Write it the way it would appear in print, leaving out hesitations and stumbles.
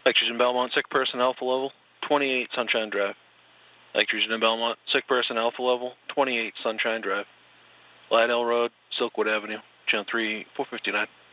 Lectures in Belmont, sick person, alpha level, 28 Sunshine Drive. Lectures in Belmont, sick person, alpha level, 28 Sunshine Drive. Lydell Road, Silkwood Avenue, channel 3, 459.